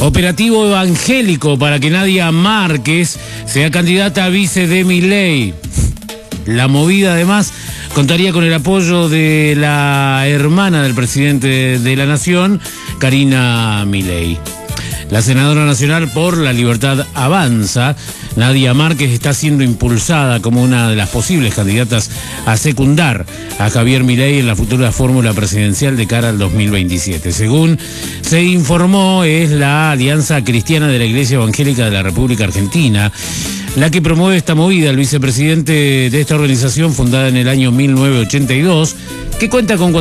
Operativo evangélico para que Nadia Márquez sea candidata a vice de Milei. La movida, además, contaría con el apoyo de la hermana del presidente de la Nación, Karina Milei. La senadora nacional por la Libertad Avanza, Nadia Márquez, está siendo impulsada como una de las posibles candidatas a secundar a Javier Milei en la futura fórmula presidencial de cara al 2027. Según se informó, es la Alianza Cristiana de la Iglesia Evangélica de la República Argentina la que promueve esta movida. El vicepresidente de esta organización, fundada en el año 1982, que cuenta con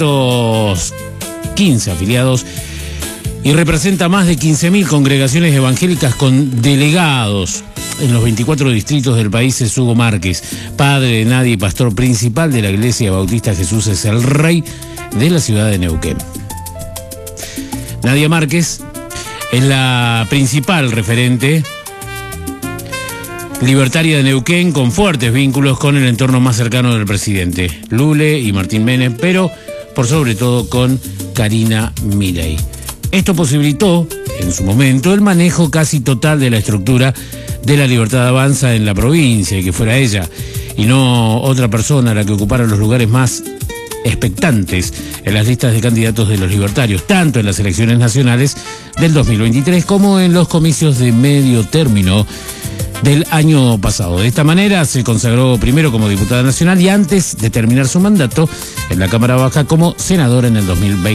415 afiliados y representa más de 15.000 congregaciones evangélicas con delegados en los 24 distritos del país, es Hugo Márquez, padre de Nadia y pastor principal de la Iglesia Bautista Jesús es el Rey de la ciudad de Neuquén. Nadia Márquez es la principal referente libertaria de Neuquén, con fuertes vínculos con el entorno más cercano del presidente, Lule y Martín Menem, pero por sobre todo con Karina Milei. Esto posibilitó, en su momento, el manejo casi total de la estructura de la Libertad Avanza en la provincia, y que fuera ella y no otra persona la que ocupara los lugares más expectantes en las listas de candidatos de los libertarios, tanto en las elecciones nacionales del 2023 como en los comicios de medio término del año pasado. De esta manera se consagró primero como diputada nacional y antes de terminar su mandato en la Cámara Baja como senadora en el 2020.